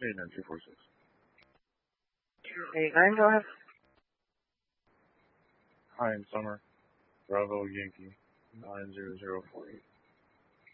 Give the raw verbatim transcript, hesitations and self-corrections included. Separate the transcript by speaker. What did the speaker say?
Speaker 1: eight nine two four six.
Speaker 2: eight nine, go ahead.
Speaker 1: Hi, in Summer. Bravo Yankee nine zero zero four eight.